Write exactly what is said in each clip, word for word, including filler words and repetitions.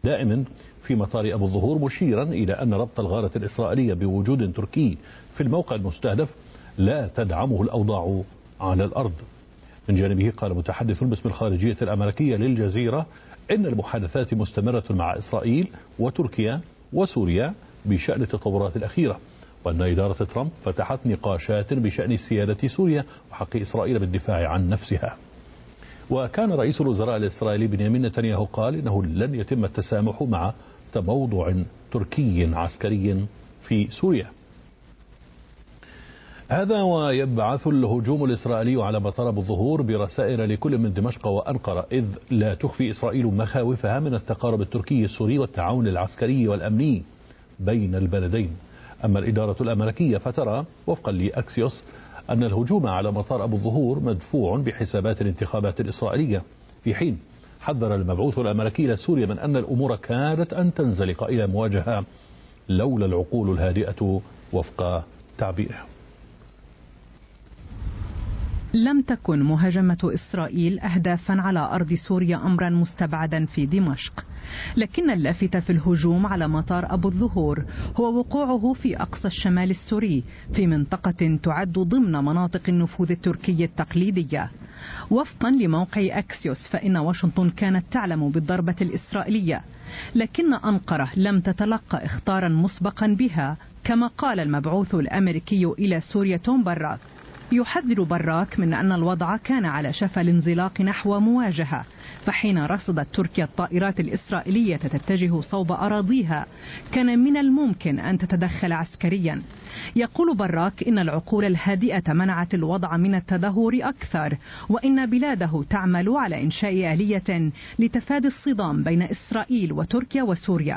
دائم في مطار أبو الظهور، مشيرا إلى أن ربط الغارة الإسرائيلية بوجود تركي في الموقع المستهدف لا تدعمه الأوضاع على الأرض. من جانبه قال متحدث باسم الخارجية الأمريكية للجزيرة إن المحادثات مستمرة مع إسرائيل وتركيا وسوريا بشأن التطورات الأخيرة، وأن إدارة ترامب فتحت نقاشات بشأن سيادة سوريا وحق إسرائيل بالدفاع عن نفسها. وكان رئيس الوزراء الإسرائيلي بنيامين نتنياهو قال إنه لن يتم التسامح مع تموضع تركي عسكري في سوريا. هذا ويبعث الهجوم الإسرائيلي على مطار أبو الظهور برسائل لكل من دمشق وأنقرة، إذ لا تخفي إسرائيل مخاوفها من التقارب التركي السوري والتعاون العسكري والأمني بين البلدين. أما الإدارة الأمريكية فترى وفقا لأكسيوس أن الهجوم على مطار أبو الظهور مدفوع بحسابات الانتخابات الإسرائيلية، في حين حذر المبعوث الأمريكي لسوريا من أن الأمور كانت أن تنزلق إلى مواجهة لولا العقول الهادئة وفق تعبيره. لم تكن مهاجمة إسرائيل أهدافا على أرض سوريا أمرا مستبعدا في دمشق، لكن اللافت في الهجوم على مطار أبو الظهور هو وقوعه في أقصى الشمال السوري في منطقة تعد ضمن مناطق النفوذ التركي التقليدية. وفقا لموقع أكسيوس فإن واشنطن كانت تعلم بالضربة الإسرائيلية، لكن أنقرة لم تتلقى إخطارا مسبقا بها، كما قال المبعوث الأمريكي إلى سوريا توم براك. يحذر براك من أن الوضع كان على شفا الانزلاق نحو مواجهة، فحين رصدت تركيا الطائرات الإسرائيلية تتجه صوب أراضيها كان من الممكن أن تتدخل عسكريا. يقول براك إن العقول الهادئة منعت الوضع من التدهور أكثر، وإن بلاده تعمل على إنشاء آلية لتفادي الصدام بين إسرائيل وتركيا وسوريا.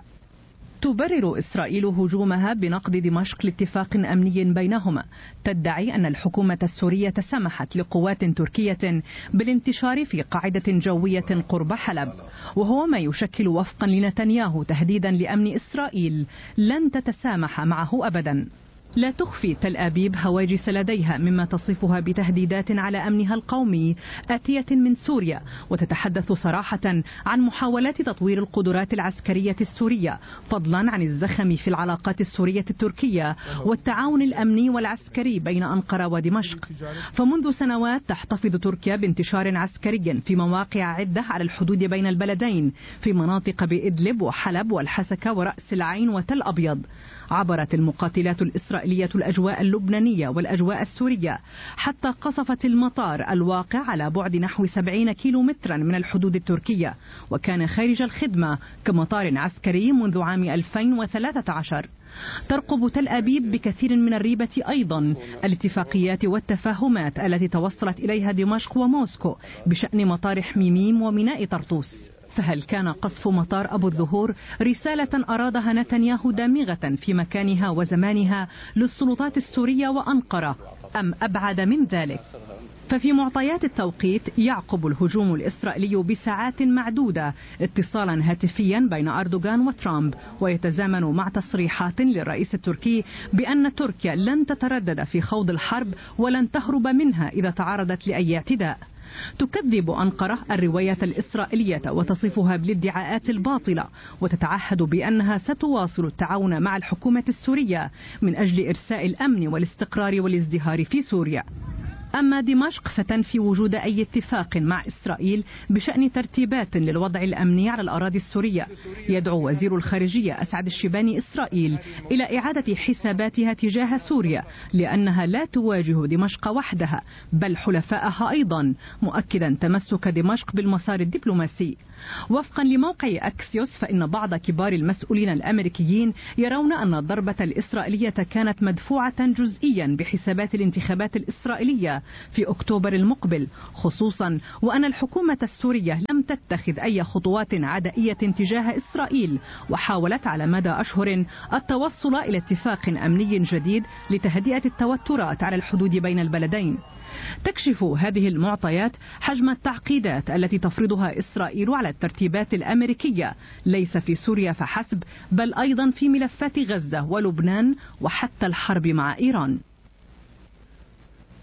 تبرر إسرائيل هجومها بنقد دمشق لاتفاق أمني بينهما، تدعي أن الحكومة السورية سمحت لقوات تركية بالانتشار في قاعدة جوية قرب حلب، وهو ما يشكل وفقا لنتنياهو تهديدا لأمن إسرائيل لن تتسامح معه أبدا. لا تخفي تل أبيب هواجس لديها مما تصفها بتهديدات على أمنها القومي آتية من سوريا، وتتحدث صراحة عن محاولات تطوير القدرات العسكرية السورية، فضلا عن الزخم في العلاقات السورية التركية والتعاون الأمني والعسكري بين أنقرة ودمشق. فمنذ سنوات تحتفظ تركيا بانتشار عسكري في مواقع عدة على الحدود بين البلدين في مناطق بإدلب وحلب والحسكة ورأس العين وتل أبيض. عبرت المقاتلات الإسرائيلية الأجواء اللبنانية والأجواء السورية حتى قصفت المطار الواقع على بعد نحو سبعين كيلو مترا من الحدود التركية، وكان خارج الخدمة كمطار عسكري منذ عام ألفين وثلاثة عشر. ترقب تل أبيب بكثير من الريبة أيضا الاتفاقيات والتفاهمات التي توصلت إليها دمشق وموسكو بشأن مطار حميميم وميناء طرطوس. فهل كان قصف مطار أبو الظهور رسالة أرادها نتنياهو دامغة في مكانها وزمانها للسلطات السورية وأنقرة، أم أبعد من ذلك؟ ففي معطيات التوقيت يعقب الهجوم الإسرائيلي بساعات معدودة اتصالا هاتفيا بين أردوغان وترامب، ويتزامن مع تصريحات للرئيس التركي بأن تركيا لن تتردد في خوض الحرب ولن تهرب منها إذا تعرضت لأي اعتداء. تكذب أنقرة الرواية الإسرائيلية وتصفها بالادعاءات الباطلة، وتتعهد بأنها ستواصل التعاون مع الحكومة السورية من أجل إرساء الأمن والاستقرار والازدهار في سوريا. أما دمشق فتنفي وجود أي اتفاق مع إسرائيل بشأن ترتيبات للوضع الأمني على الأراضي السورية. يدعو وزير الخارجية أسعد الشيباني إسرائيل إلى إعادة حساباتها تجاه سوريا، لأنها لا تواجه دمشق وحدها بل حلفائها أيضا، مؤكدا تمسك دمشق بالمسار الدبلوماسي. وفقا لموقع أكسيوس فإن بعض كبار المسؤولين الأمريكيين يرون أن الضربة الإسرائيلية كانت مدفوعة جزئيا بحسابات الانتخابات الإسرائيلية في أكتوبر المقبل خصوصا، وأن الحكومة السورية لم تتخذ أي خطوات عدائية تجاه إسرائيل، وحاولت على مدى أشهر التوصل إلى اتفاق أمني جديد لتهدئة التوترات على الحدود بين البلدين. تكشف هذه المعطيات حجم التعقيدات التي تفرضها إسرائيل على الترتيبات الأمريكية، ليس في سوريا فحسب بل أيضا في ملفات غزة ولبنان وحتى الحرب مع إيران.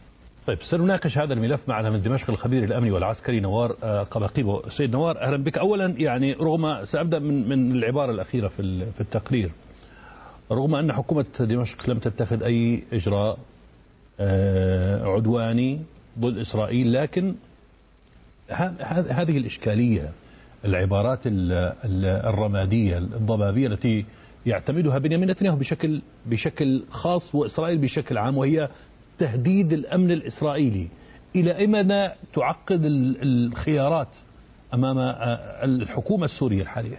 طيب سنناقش هذا الملف معنا من دمشق الخبير الامني والعسكري نوار قباقيبو. سيد نوار اهلا بك. اولا يعني رغم سابدا من من العباره الاخيره في في التقرير، رغم ان حكومه دمشق لم تتخذ اي اجراء عدواني ضد اسرائيل، لكن هذه الاشكاليه، العبارات الرماديه الضبابيه التي يعتمدها بنيامين نتنياهو بشكل بشكل خاص واسرائيل بشكل عام، وهي تهديد الامن الاسرائيلي، الى اي مدى تعقد الخيارات امام الحكومه السوريه الحاليه؟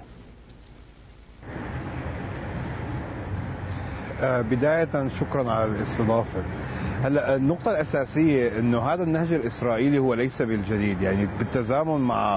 بداية شكرا على الاستضافة. هلا النقطة الأساسية أنه هذا النهج الإسرائيلي هو ليس بالجديد، يعني بالتزامن مع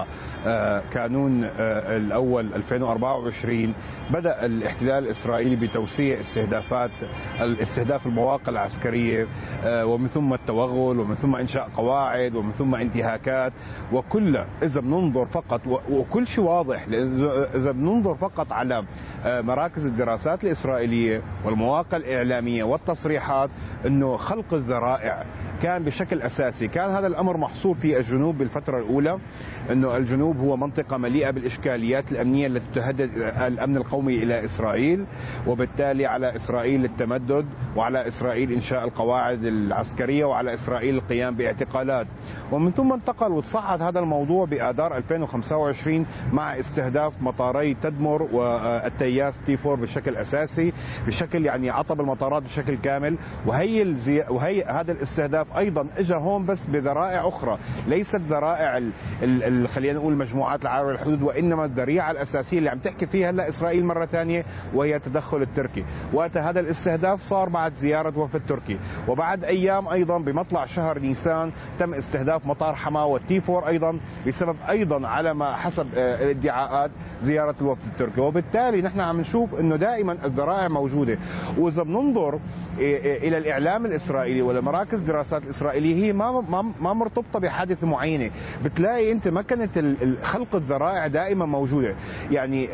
كانون الأول ألفين وأربعة وعشرين بدأ الاحتلال الإسرائيلي بتوسيع استهدافات استهداف المواقع العسكرية، ومن ثم التوغل، ومن ثم إنشاء قواعد، ومن ثم انتهاكات، وكل إذا بننظر فقط وكل شيء واضح، إذا بننظر فقط على مراكز الدراسات الإسرائيلية والمواقع الإعلامية والتصريحات أنه خلق الذرائع كان بشكل أساسي. كان هذا الأمر محصور في الجنوب بالفترة الأولى، أنه الجنوب هو منطقة مليئة بالإشكاليات الأمنية التي تهدد الأمن القومي إلى إسرائيل، وبالتالي على إسرائيل التمدد، وعلى إسرائيل إنشاء القواعد العسكرية، وعلى إسرائيل القيام باعتقالات. ومن ثم انتقل وتصعد هذا الموضوع بآذار ألفين وخمسة وعشرين مع استهداف مطاري تدمر والتياس تي أربعة بشكل أساسي، بشكل يعني عطب المطارات بشكل كامل. وهي الزي... وهي هذا الاستهداف ايضا اجى هون بس بذرائع اخرى، ليست ذرائع ال... ال... خلينا نقول مجموعات العابر الحدود، وانما الذريعه الاساسيه اللي عم تحكي فيها هلا اسرائيل مره ثانيه، وهي التدخل التركي. وقت هذا الاستهداف صار بعد زياره وفد تركي، وبعد ايام ايضا بمطلع شهر نيسان تم استهداف مطار حما والتي أربعة ايضا، بسبب ايضا على ما حسب الادعاءات زياره الوفد التركي. وبالتالي نحن عم نشوف انه دائما الذرائع موجوده. واذا بننظر الى الاعلام الاسرائيلي ولا مراكز الدراسات الاسرائيليه، هي ما ما ما مرتبطه بحادثه معينه. بتلاقي انت مكنه خلق الذرائع دائما موجوده، يعني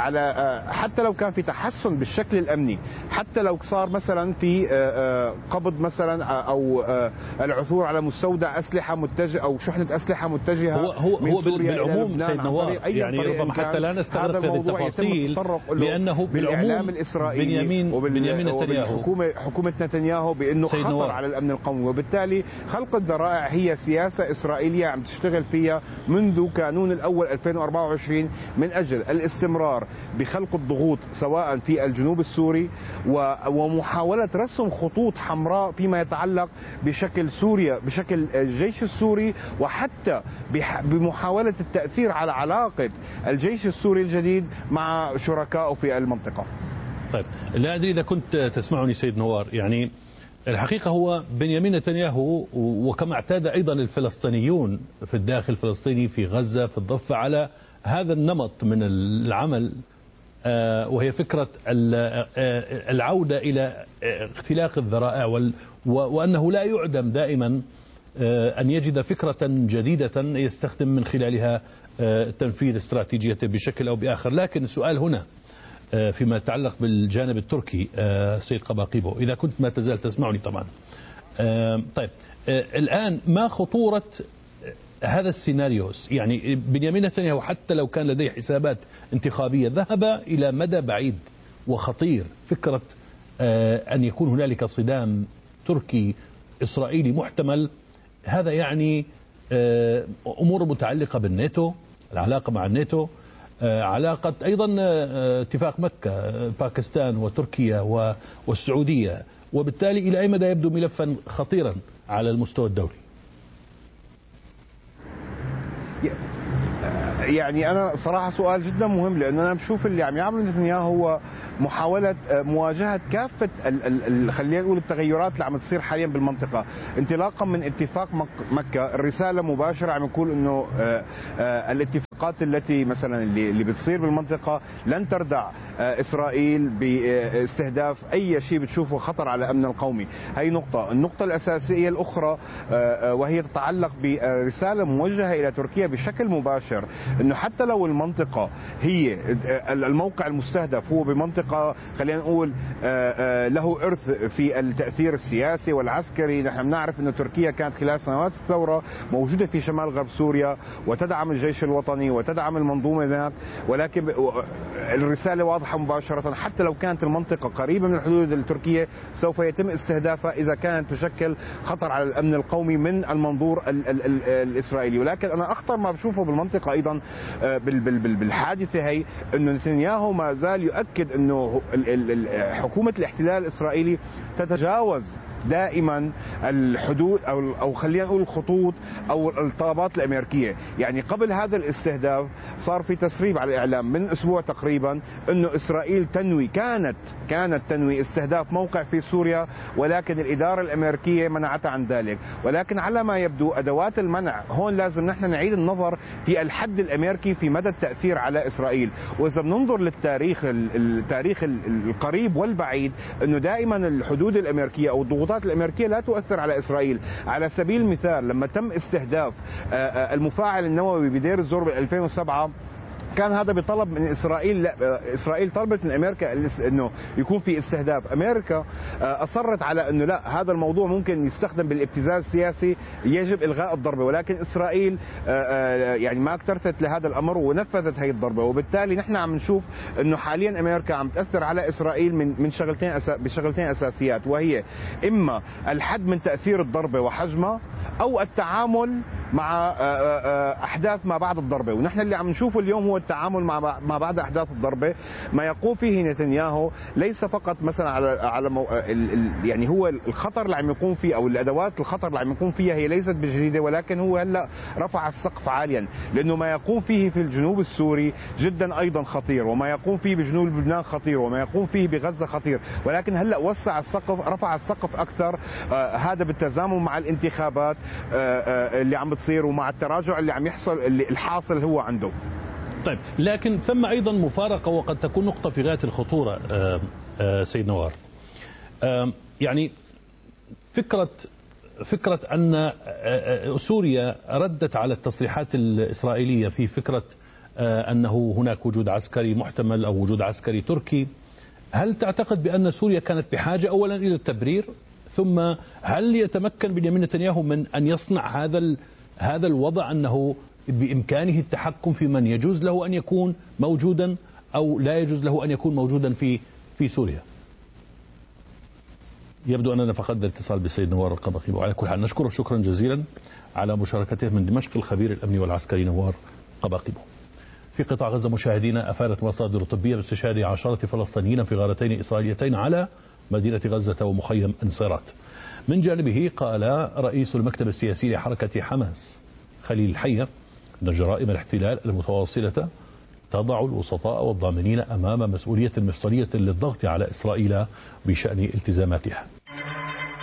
على حتى لو كان في تحسن بالشكل الامني، حتى لو صار مثلا في قبض مثلا او العثور على مستودع اسلحه متجهه او شحنه اسلحه متجهه هو هو هو بالعموم سيد نوار، يعني ربما حتى لا نستغرق في هذه التفاصيل، لانه بالاعلام الاسرائيلي بنيامين بنيامين نتنياهو حكومه حكومه نتنياهو بانه خطر نوار على الامن القومي. وبالتالي خلق الذرائع هي سياسه اسرائيليه عم تشتغل فيها منذ كانون الاول ألفين وأربعة وعشرين، من اجل الاستمرار بخلق الضغوط سواء في الجنوب السوري ومحاوله رسم خطوط حمراء فيما يتعلق بشكل سوريا، بشكل الجيش السوري، وحتى بمحاوله التاثير على علاقه الجيش السوري الجديد مع شركائه في المنطقه. طيب لا أدري إذا كنت تسمعني سيد نوار، يعني الحقيقة هو بنيامين نتنياهو وكما اعتاد أيضا الفلسطينيون في الداخل الفلسطيني في غزة في الضفة على هذا النمط من العمل، وهي فكرة العودة إلى اختلاق الذرائع، وأنه لا يعدم دائما أن يجد فكرة جديدة يستخدم من خلالها تنفيذ استراتيجيته بشكل أو بآخر. لكن السؤال هنا فيما يتعلق بالجانب التركي سيد قباقيبو، إذا كنت ما تزال تسمعني طبعا. طيب الآن ما خطورة هذا السيناريوس؟ يعني بنيامين نتنياهو حتى لو كان لديه حسابات انتخابية ذهب إلى مدى بعيد وخطير، فكرة أن يكون هنالك صدام تركي إسرائيلي محتمل. هذا يعني أمور متعلقة بالناتو، العلاقة مع الناتو، علاقة أيضا اتفاق مكة، باكستان وتركيا والسعودية، وبالتالي إلى أي مدى يبدو ملفا خطيرا على المستوى الدولي؟ يعني أنا صراحة سؤال جدا مهم، لأنه أنا بشوف اللي عم يعمل نتنياهو هو محاولة مواجهة كافة خلينا نقول التغيرات اللي عم تصير حاليا بالمنطقة، انطلاقا من اتفاق مكة. الرسالة مباشرة عم يقول إنه الاتفاق الصفقات التي مثلا اللي, اللي بتصير بالمنطقة لن تردع إسرائيل باستهداف أي شيء بتشوفه خطر على أمن القومي. هي نقطة. النقطة الأساسية الأخرى وهي تتعلق برسالة موجهة إلى تركيا بشكل مباشر، أنه حتى لو المنطقة هي الموقع المستهدف هو بمنطقة خلينا نقول له إرث في التأثير السياسي والعسكري. نحن بنعرف أن تركيا كانت خلال سنوات الثورة موجودة في شمال غرب سوريا وتدعم الجيش الوطني وتدعم المنظومة هناك، ولكن الرسالة واضحة مباشرة، حتى لو كانت المنطقة قريبة من الحدود التركية سوف يتم استهدافها إذا كانت تشكل خطر على الأمن القومي من المنظور ال ال ال الإسرائيلي. ولكن أنا أخطر ما بشوفه بالمنطقة أيضا بالحادثة هي أنه نتنياهو ما زال يؤكد أنه حكومة الاحتلال الإسرائيلي تتجاوز دائما الحدود او او خلينا نقول الخطوط او الطلبات الامريكيه. يعني قبل هذا الاستهداف صار في تسريب على الاعلام من اسبوع تقريبا انه اسرائيل تنوي كانت كانت تنوي استهداف موقع في سوريا، ولكن الاداره الامريكيه منعتها عن ذلك. ولكن على ما يبدو ادوات المنع هون لازم نحن نعيد النظر في الحد الامريكي في مدى التاثير على اسرائيل. واذا بننظر للتاريخ التاريخ القريب والبعيد انه دائما الحدود الامريكيه او الضغوطات الامريكيه لا تؤثر على اسرائيل. على سبيل المثال لما تم استهداف المفاعل النووي بدير الزور ب ألفين وسبعة كان هذا بطلب من اسرائيل. لا اسرائيل طلبت من امريكا انه يكون في استهداف، امريكا اصرت على انه لا هذا الموضوع ممكن يستخدم بالابتزاز السياسي يجب الغاء الضربه، ولكن اسرائيل يعني ما اكترثت لهذا الامر ونفذت هي الضربه. وبالتالي نحن عم نشوف انه حاليا امريكا عم تاثر على اسرائيل من من شغلتين بشغلتين اساسيات، وهي اما الحد من تاثير الضربه وحجمها او التعامل مع احداث ما بعد الضربه. ونحن اللي عم نشوفه اليوم هو التعامل مع ما بعد احداث الضربه. ما يقوم فيه نتنياهو ليس فقط مثلا على على مو... ال... ال... يعني هو الخطر اللي عم يقوم فيه او الادوات الخطر اللي عم يقوم فيها هي ليست بجديده، ولكن هو هلا رفع السقف عاليا، لانه ما يقوم فيه في الجنوب السوري جدا ايضا خطير، وما يقوم فيه بجنوب لبنان خطير، وما يقوم فيه بغزه خطير. ولكن هلا وسع السقف، رفع السقف اكثر. آه هذا بالتزامن مع الانتخابات آه آه اللي عم بتصير ومع التراجع اللي عم يحصل اللي الحاصل هو عنده. طيب، لكن ثم أيضا مفارقة وقد تكون نقطة في غاية الخطورة سيد نوار. يعني فكرة فكرة أن سوريا ردت على التصريحات الإسرائيلية في فكرة أنه هناك وجود عسكري محتمل أو وجود عسكري تركي. هل تعتقد بأن سوريا كانت بحاجة أولا إلى التبرير، ثم هل يتمكن بنيامين نتنياهو من أن يصنع هذا هذا الوضع أنه بإمكانه التحكم في من يجوز له أن يكون موجودا أو لا يجوز له أن يكون موجودا في في سوريا؟ يبدو أننا فقدنا الاتصال بالسيد نوار القبقي. وعلى كل حال نشكره شكرا جزيلا على مشاركته من دمشق الخبير الأمني والعسكري نوار قبقي. في قطاع غزة مشاهدينا، أفادت مصادر طبية باستشهاد عشرة فلسطينيين في غارتين إسرائيليتين على مدينة غزة ومخيم انصارات. من جانبه قال رئيس المكتب السياسي لحركة حماس خليل الحية أن جرائم الاحتلال المتواصلة تضع الوسطاء والضامنين أمام مسؤولية مفصلية للضغط على إسرائيل بشأن التزاماتها.